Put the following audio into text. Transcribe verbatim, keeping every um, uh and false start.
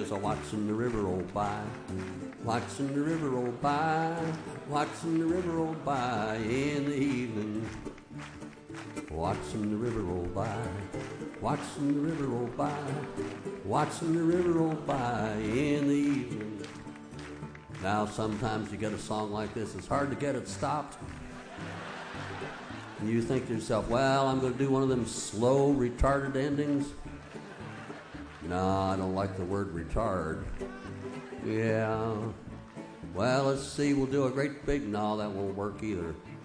says, "I'm watching the river roll by, watching the river roll by, watching the river roll by in the evening, watching the river roll by, watching the river roll by, watching the river roll by in the evening." Now, sometimes you get a song like this, it's hard to get it stopped. And you think to yourself, well, I'm going to do one of them slow, retarded endings. No, I don't like the word retard. Yeah. Well, let's see, we'll do a great big, no, that won't work either.